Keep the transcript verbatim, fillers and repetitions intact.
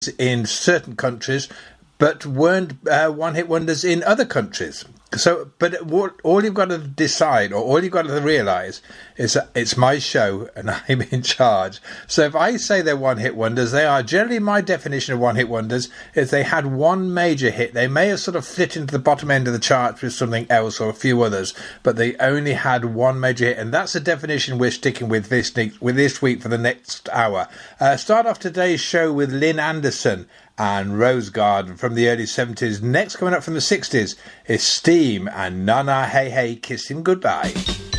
in certain countries, but weren't uh, one-hit wonders in other countries. So, but what, all you've got to decide, or all you've got to realise, is that it's my show and I'm in charge. So if I say they're one-hit wonders, they are. Generally, my definition of one-hit wonders is they had one major hit. They may have sort of flit into the bottom end of the charts with something else or a few others, but they only had one major hit, and that's the definition we're sticking with this with this week for the next hour. Uh, start off today's show with Lynn Anderson and Rose Garden from the early seventies. Next, coming up from the sixties, is Steam and Nana Hey Hey Kiss Him Goodbye.